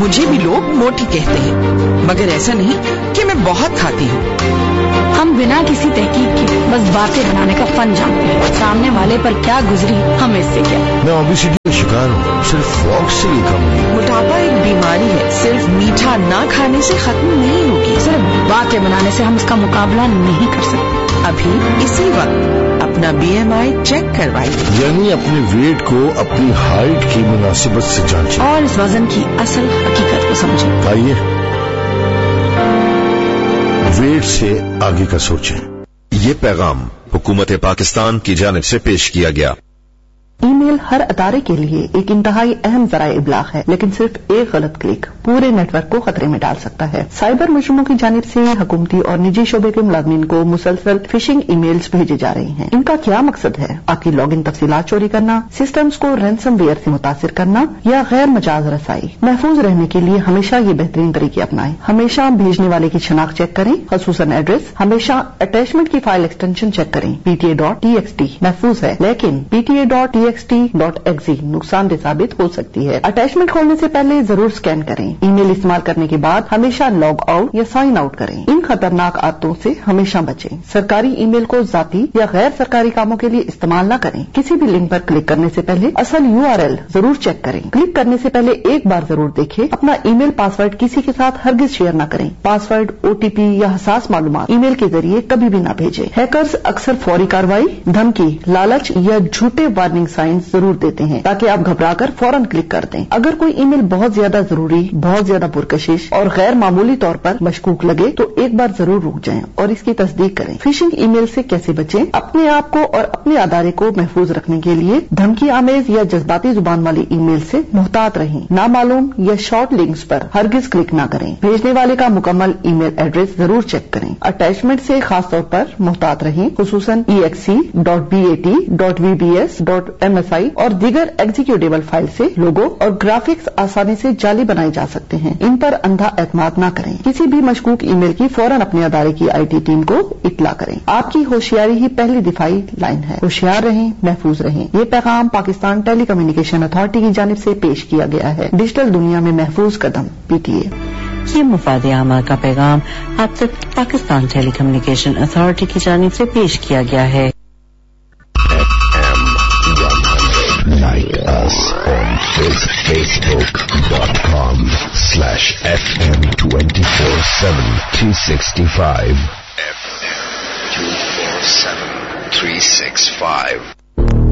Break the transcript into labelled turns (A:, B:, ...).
A: مجھے بھی لوگ موٹی کہتے ہیں، مگر ایسا نہیں کہ میں بہت کھاتی ہوں۔
B: ہم بنا کسی تحقیق کے بس باتیں بنانے کا فن جانتے ہیں، سامنے والے پر کیا گزری ہمیں اس سے کیا۔
C: میں اوبیسٹی کا شکار ہوں، صرف واک سے یہ کم نہیں۔
A: موٹاپا ایک بیماری ہے، صرف میٹھا نہ کھانے سے ختم نہیں ہوگی،
B: صرف باتیں بنانے سے ہم اس کا مقابلہ نہیں کر سکتے۔
A: ابھی اسی وقت اپنا BMI چیک کروائیے،
C: یعنی اپنے ویٹ کو اپنی ہائٹ کی مناسبت سے جانچیں
B: اور اس وزن کی اصل حقیقت کو سمجھیں۔
C: آئیے ویٹ سے آگے کا سوچیں۔
D: یہ پیغام حکومت پاکستان کی جانب سے پیش کیا گیا۔
E: ای میل ہر ادارے کے لیے ایک انتہائی اہم ذرائع ابلاغ ہے، لیکن صرف ایک غلط کلک پورے نیٹ ورک کو خطرے میں ڈال سکتا ہے۔ سائبر مجرموں کی جانب سے حکومتی اور نجی شعبے کے ملازمین کو مسلسل فشنگ ای میلز بھیجے جا رہے ہیں۔ ان کا کیا مقصد ہے؟ آپ کی لاگ ان تفصیلات چوری کرنا، سسٹمز کو رینسم ویئر سے متاثر کرنا یا غیر مجاز رسائی۔ محفوظ رہنے کے لیے ہمیشہ یہ بہترین طریقے اپنائیں۔ ہمیشہ بھیجنے والے کی شناخت چیک کریں، خصوصاً ایڈریس۔ ہمیشہ اٹیچمنٹ کی فائل ایکسٹینشن چیک کریں۔ PTA.txt محفوظ ہے، لیکن PTA.txt.exe نقصان دہ ثابت ہو سکتی ہے۔ اٹیچمنٹ کھولنے سے پہلے ضرور سکین کریں۔ ای میل استعمال کرنے کے بعد ہمیشہ لاگ آؤٹ یا سائن آؤٹ کریں۔ ان خطرناک عادتوں سے ہمیشہ بچیں۔ سرکاری ای میل کو ذاتی یا غیر سرکاری کاموں کے لیے استعمال نہ کریں۔ کسی بھی لنک پر کلک کرنے سے پہلے اصل URL ضرور چیک کریں۔ کلک کرنے سے پہلے ایک بار ضرور دیکھیں۔ اپنا ای میل پاسورڈ کسی کے ساتھ ہرگز شیئر نہ کریں۔ پاسورڈ، OTP یا حساس معلومات ای میل کے ذریعے کبھی بھی نہ بھیجیں۔ ہیکرز اکثر فوری کارروائی، دھمکی، لالچ یا جھوٹے وارننگ سائنز ضرور دیتے ہیں تاکہ آپ گھبرا کر فوراً کلک کر دیں۔ اگر کوئی ای میل بہت زیادہ ضروری، بہت زیادہ پرکشش اور غیر معمولی طور پر مشکوک لگے تو ایک بار ضرور رک جائیں اور اس کی تصدیق کریں۔ فشنگ ای میل سے کیسے بچیں؟ اپنے آپ کو اور اپنے ادارے کو محفوظ رکھنے کے لیے دھمکی آمیز یا جذباتی زبان والی ای میل سے محتاط رہیں۔ نامعلوم یا شارٹ لنکس پر ہرگز کلک نہ کریں۔ بھیجنے والے کا مکمل ای میل ایڈریس ضرور چیک کریں۔ اٹیچمنٹ سے خاص طور پر محتاط رہیں، خصوصاً exe.bat.vbs.msi اور دیگر ایگزیکیوٹیبل فائل سے لوگو اور گرافکس آسانی سے جعلی بنائے جا سکتے ہیں۔ ان پر اندھا اعتماد نہ کریں۔ کسی بھی مشکوک ای میل کی فوراً اپنے ادارے کی IT ٹیم کو اطلاع کریں۔ آپ کی ہوشیاری ہی پہلی دفاعی لائن ہے۔ ہوشیار رہیں، محفوظ رہیں۔ یہ پیغام پاکستان ٹیلی کمیونیکیشن اتھارٹی کی جانب سے پیش کیا گیا ہے۔ ڈیجیٹل دنیا میں محفوظ قدم، PTA۔
F: یہ مفاد عامہ کا پیغام آپ تک پاکستان ٹیلی کمیونیکیشن اتھارٹی کی جانب سے پیش کیا گیا ہے۔
C: Like us on facebook.com/FM247-365
D: FM 247-365